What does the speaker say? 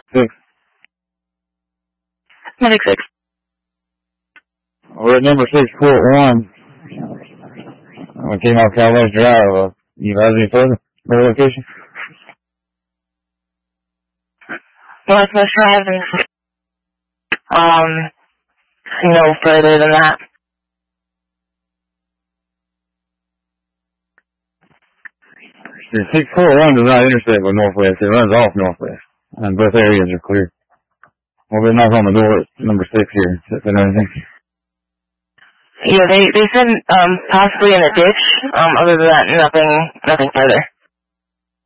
6. Medic 6. We're at number 641. We came off Calvert Drive. You guys any further? Better location? Northwest Drive and, no further than that. The 641 does not intersect with Northwest. It runs off Northwest. And both areas are clear. We'll be knocking on the door at number 6 here. Is that anything? Yeah, they said, possibly in a ditch. Other than that, nothing further.